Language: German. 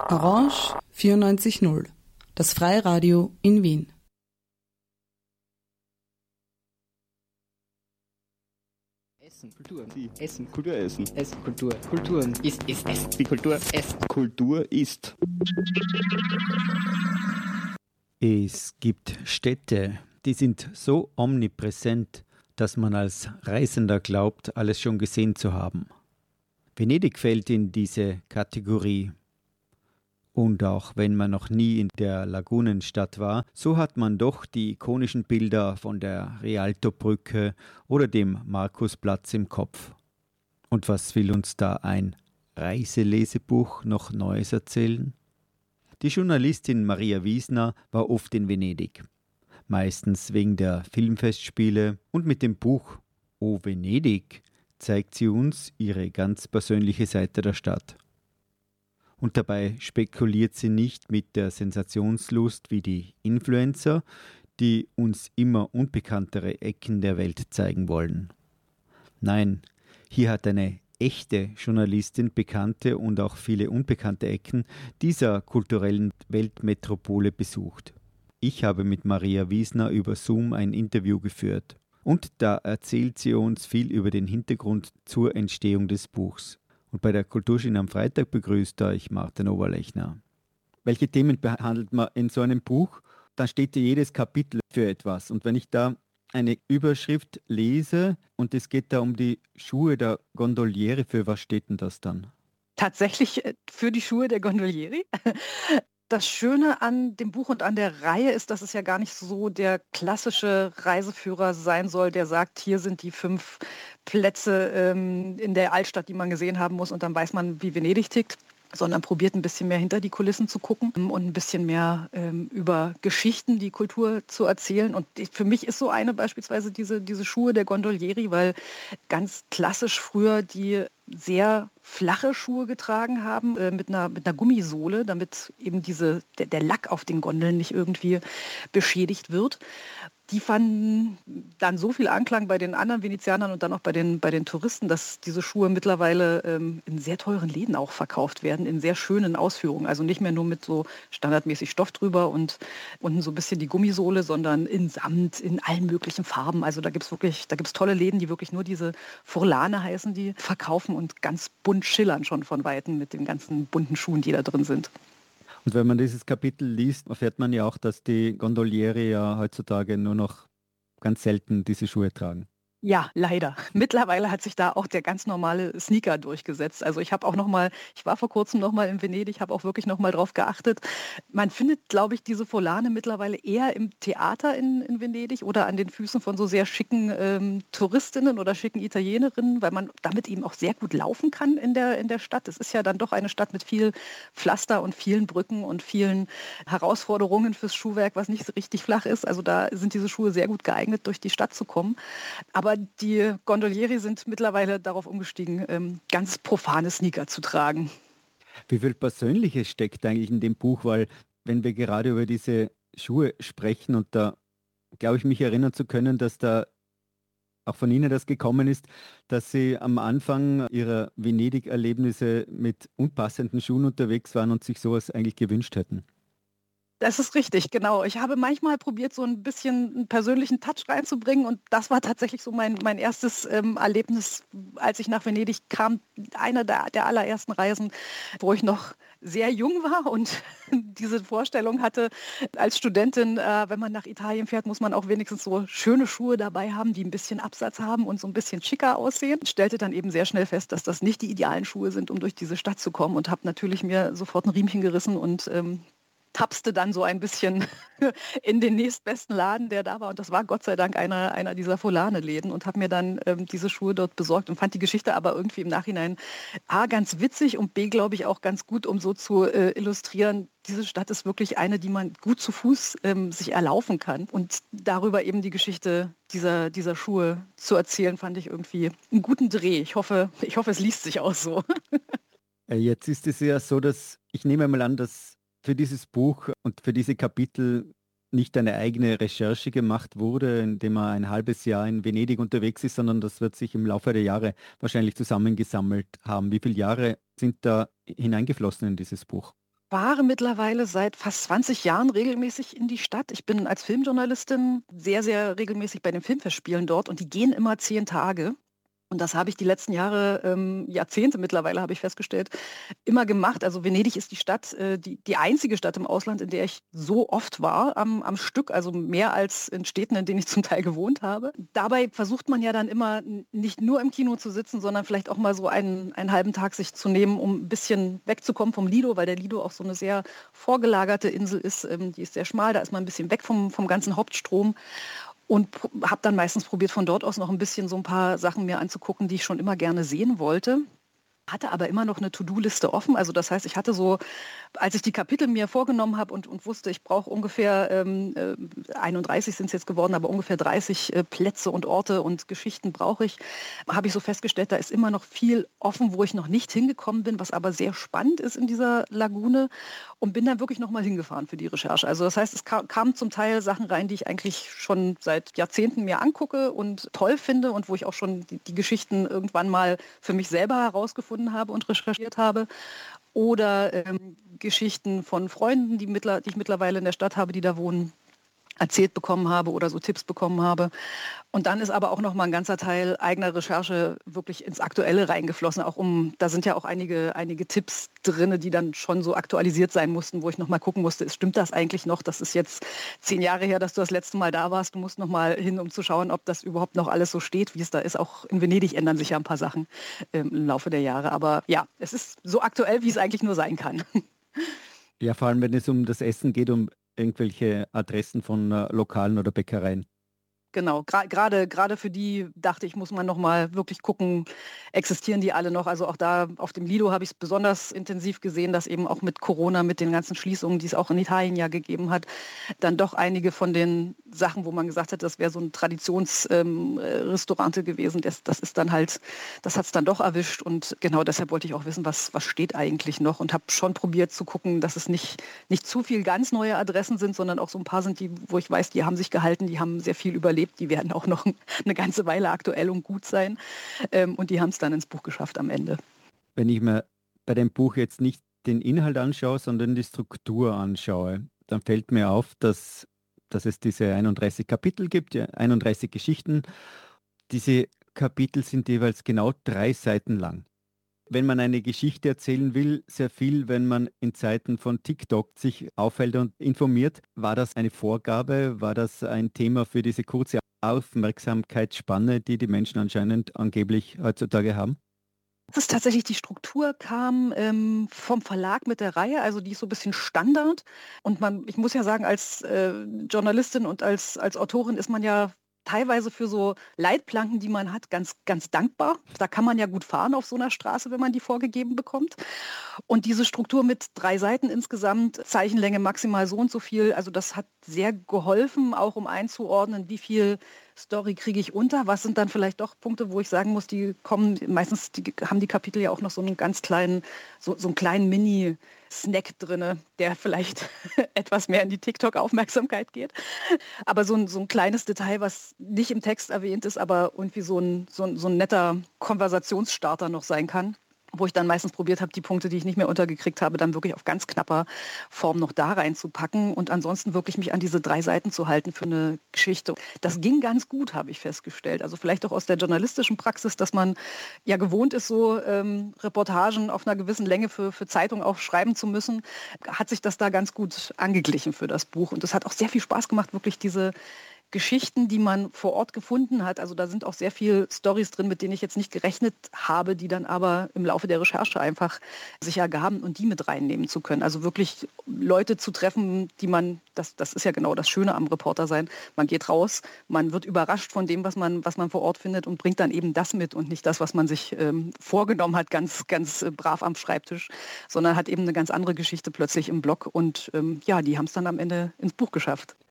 Orange 94.0, das Freiradio in Wien. Essen, Kultur, Essen, Kultur, Essen, Essen, Kultur, Kulturen, ist, Essen, die Kultur, Essen, Kultur ist. Es gibt Städte, die sind so omnipräsent, dass man als Reisender glaubt, alles schon gesehen zu haben. Venedig fällt in diese Kategorie. Und auch wenn man noch nie in der Lagunenstadt war, so hat man doch die ikonischen Bilder von der Rialtobrücke oder dem Markusplatz im Kopf. Und was will uns da ein Reiselesebuch noch Neues erzählen? Die Journalistin Maria Wiesner war oft in Venedig. Meistens wegen der Filmfestspiele, und mit dem Buch O Venedig zeigt sie uns ihre ganz persönliche Seite der Stadt. Und dabei spekuliert sie nicht mit der Sensationslust wie die Influencer, die uns immer unbekanntere Ecken der Welt zeigen wollen. Nein, hier hat eine echte Journalistin bekannte und auch viele unbekannte Ecken dieser kulturellen Weltmetropole besucht. Ich habe mit Maria Wiesner über Zoom ein Interview geführt. Und da erzählt sie uns viel über den Hintergrund zur Entstehung des Buchs. Und bei der Kulturschiene am Freitag begrüßt euch Martin Oberlechner. Welche Themen behandelt man in so einem Buch? Da steht ja jedes Kapitel für etwas. Und wenn ich da eine Überschrift lese und es geht da um die Schuhe der Gondolieri, für was steht denn das dann? Tatsächlich für die Schuhe der Gondolieri. Das Schöne an dem Buch und an der Reihe ist, dass es ja gar nicht so der klassische Reiseführer sein soll, der sagt, hier sind die 5 Plätze in der Altstadt, die man gesehen haben muss, und dann weiß man, wie Venedig tickt, sondern probiert ein bisschen mehr hinter die Kulissen zu gucken und ein bisschen mehr über Geschichten, die Kultur zu erzählen. Und für mich ist so eine beispielsweise diese Schuhe der Gondolieri, weil ganz klassisch früher die sehr flache Schuhe getragen haben, mit einer Gummisohle, damit eben der Lack auf den Gondeln nicht irgendwie beschädigt wird. Die fanden dann so viel Anklang bei den anderen Venezianern und dann auch bei den Touristen, dass diese Schuhe mittlerweile in sehr teuren Läden auch verkauft werden, in sehr schönen Ausführungen. Also nicht mehr nur mit so standardmäßig Stoff drüber und unten so ein bisschen die Gummisohle, sondern in Samt, in allen möglichen Farben. Also da gibt's tolle Läden, die wirklich nur diese Furlane heißen, die verkaufen und ganz bunt schillern schon von Weitem mit den ganzen bunten Schuhen, die da drin sind. Und wenn man dieses Kapitel liest, erfährt man ja auch, dass die Gondolieri ja heutzutage nur noch ganz selten diese Schuhe tragen. Ja, leider. Mittlerweile hat sich da auch der ganz normale Sneaker durchgesetzt. Also ich war vor kurzem noch mal in Venedig, habe auch wirklich noch mal drauf geachtet. Man findet, glaube ich, diese Volane mittlerweile eher im Theater in Venedig oder an den Füßen von so sehr schicken Touristinnen oder schicken Italienerinnen, weil man damit eben auch sehr gut laufen kann in der Stadt. Es ist ja dann doch eine Stadt mit viel Pflaster und vielen Brücken und vielen Herausforderungen fürs Schuhwerk, was nicht so richtig flach ist. Also da sind diese Schuhe sehr gut geeignet, durch die Stadt zu kommen. Aber die Gondolieri sind mittlerweile darauf umgestiegen, ganz profane Sneaker zu tragen. Wie viel Persönliches steckt eigentlich in dem Buch? Weil wenn wir gerade über diese Schuhe sprechen, und da glaube ich, mich erinnern zu können, dass da auch von Ihnen das gekommen ist, dass Sie am Anfang Ihrer Venedig-Erlebnisse mit unpassenden Schuhen unterwegs waren und sich sowas eigentlich gewünscht hätten. Das ist richtig, genau. Ich habe manchmal probiert, so ein bisschen einen persönlichen Touch reinzubringen, und das war tatsächlich so mein erstes Erlebnis, als ich nach Venedig kam. Eine der allerersten Reisen, wo ich noch sehr jung war und diese Vorstellung hatte, als Studentin, wenn man nach Italien fährt, muss man auch wenigstens so schöne Schuhe dabei haben, die ein bisschen Absatz haben und so ein bisschen schicker aussehen. Ich stellte dann eben sehr schnell fest, dass das nicht die idealen Schuhe sind, um durch diese Stadt zu kommen, und habe natürlich mir sofort ein Riemchen gerissen und tapste dann so ein bisschen in den nächstbesten Laden, der da war. Und das war Gott sei Dank einer dieser Volane-Läden, und habe mir dann diese Schuhe dort besorgt und fand die Geschichte aber irgendwie im Nachhinein A, ganz witzig, und B, glaube ich, auch ganz gut, um so zu illustrieren, diese Stadt ist wirklich eine, die man gut zu Fuß sich erlaufen kann. Und darüber eben die Geschichte dieser Schuhe zu erzählen, fand ich irgendwie einen guten Dreh. Ich hoffe, es liest sich auch so. Jetzt ist es ja so, dass ich nehme mal an, dass für dieses Buch und für diese Kapitel nicht eine eigene Recherche gemacht wurde, indem man ein halbes Jahr in Venedig unterwegs ist, sondern das wird sich im Laufe der Jahre wahrscheinlich zusammengesammelt haben. Wie viele Jahre sind da hineingeflossen in dieses Buch? fahre mittlerweile seit fast 20 Jahren regelmäßig in die Stadt. Ich bin als Filmjournalistin sehr, sehr regelmäßig bei den Filmfestspielen dort und die gehen immer 10 Tage. Und das habe ich die letzten Jahre, Jahrzehnte mittlerweile, habe ich festgestellt, immer gemacht. Also Venedig ist die Stadt, die einzige Stadt im Ausland, in der ich so oft war am Stück, also mehr als in Städten, in denen ich zum Teil gewohnt habe. Dabei versucht man ja dann immer nicht nur im Kino zu sitzen, sondern vielleicht auch mal so einen halben Tag sich zu nehmen, um ein bisschen wegzukommen vom Lido, weil der Lido auch so eine sehr vorgelagerte Insel ist. Die ist sehr schmal, da ist man ein bisschen weg vom ganzen Hauptstrom. Und habe dann meistens probiert, von dort aus noch ein bisschen so ein paar Sachen mir anzugucken, die ich schon immer gerne sehen wollte. Hatte aber immer noch eine To-Do-Liste offen. Also das heißt, ich hatte so, als ich die Kapitel mir vorgenommen habe und wusste, ich brauche ungefähr 31 sind es jetzt geworden, aber ungefähr 30 Plätze und Orte und Geschichten brauche ich, habe ich so festgestellt, da ist immer noch viel offen, wo ich noch nicht hingekommen bin, was aber sehr spannend ist in dieser Lagune und bin dann wirklich nochmal hingefahren für die Recherche. Also das heißt, es kamen zum Teil Sachen rein, die ich eigentlich schon seit Jahrzehnten mir angucke und toll finde und wo ich auch schon die Geschichten irgendwann mal für mich selber herausgefunden habe und recherchiert habe. Oder Geschichten von Freunden, die ich mittlerweile in der Stadt habe, die da wohnen, erzählt bekommen habe oder so Tipps bekommen habe. Und dann ist aber auch noch mal ein ganzer Teil eigener Recherche wirklich ins Aktuelle reingeflossen. Da sind ja auch einige Tipps drin, die dann schon so aktualisiert sein mussten, wo ich noch mal gucken musste, stimmt das eigentlich noch? Das ist jetzt 10 Jahre her, dass du das letzte Mal da warst. Du musst noch mal hin, um zu schauen, ob das überhaupt noch alles so steht, wie es da ist. Auch in Venedig ändern sich ja ein paar Sachen im Laufe der Jahre. Aber ja, es ist so aktuell, wie es eigentlich nur sein kann. Ja, vor allem wenn es um das Essen geht, um irgendwelche Adressen von Lokalen oder Bäckereien. Genau, gerade für die dachte ich, muss man noch mal wirklich gucken, existieren die alle noch? Also auch da auf dem Lido habe ich es besonders intensiv gesehen, dass eben auch mit Corona, mit den ganzen Schließungen, die es auch in Italien ja gegeben hat, dann doch einige von den Sachen, wo man gesagt hat, das wäre so ein Traditionsrestaurante gewesen, das ist dann halt, das hat es dann doch erwischt und genau deshalb wollte ich auch wissen, was steht eigentlich noch und habe schon probiert zu gucken, dass es nicht zu viel ganz neue Adressen sind, sondern auch so ein paar sind, wo ich weiß, die haben sich gehalten, die haben sehr viel überlebt. Die werden auch noch eine ganze Weile aktuell und gut sein. Und die haben es dann ins Buch geschafft am Ende. Wenn ich mir bei dem Buch jetzt nicht den Inhalt anschaue, sondern die Struktur anschaue, dann fällt mir auf, dass es diese 31 Kapitel gibt, ja, 31 Geschichten. Diese Kapitel sind jeweils genau 3 Seiten lang. Wenn man eine Geschichte erzählen will, sehr viel, wenn man in Zeiten von TikTok sich aufhält und informiert. War das eine Vorgabe? War das ein Thema für diese kurze Aufmerksamkeitsspanne, die die Menschen angeblich heutzutage haben? Das ist tatsächlich, die Struktur kam vom Verlag mit der Reihe, also die ist so ein bisschen Standard. Und ich muss ja sagen, als Journalistin und als Autorin ist man ja teilweise für so Leitplanken, die man hat, ganz, ganz dankbar. Da kann man ja gut fahren auf so einer Straße, wenn man die vorgegeben bekommt. Und diese Struktur mit 3 Seiten insgesamt, Zeichenlänge maximal so und so viel, also das hat sehr geholfen, auch um einzuordnen, wie viel Story kriege ich unter. Was sind dann vielleicht doch Punkte, wo ich sagen muss, die kommen, meistens haben die Kapitel ja auch noch so einen ganz kleinen, so einen kleinen Mini-Snack drin, der vielleicht etwas mehr in die TikTok-Aufmerksamkeit geht. Aber so ein kleines Detail, was nicht im Text erwähnt ist, aber irgendwie so ein netter Konversationsstarter noch sein kann, wo ich dann meistens probiert habe, die Punkte, die ich nicht mehr untergekriegt habe, dann wirklich auf ganz knapper Form noch da reinzupacken und ansonsten wirklich mich an diese 3 Seiten zu halten für eine Geschichte. Das ging ganz gut, habe ich festgestellt. Also vielleicht auch aus der journalistischen Praxis, dass man ja gewohnt ist, so Reportagen auf einer gewissen Länge für Zeitungen auch schreiben zu müssen, hat sich das da ganz gut angeglichen für das Buch. Und es hat auch sehr viel Spaß gemacht, wirklich diese Geschichten, die man vor Ort gefunden hat. Also da sind auch sehr viele Storys drin, mit denen ich jetzt nicht gerechnet habe, die dann aber im Laufe der Recherche einfach sich ergaben und die mit reinnehmen zu können. Also wirklich Leute zu treffen, die man, das ist ja genau das Schöne am Reporter sein, man geht raus, man wird überrascht von dem, was man vor Ort findet und bringt dann eben das mit und nicht das, was man sich vorgenommen hat, ganz, ganz brav am Schreibtisch, sondern hat eben eine ganz andere Geschichte plötzlich im Blog und ja, die haben es dann am Ende ins Buch geschafft.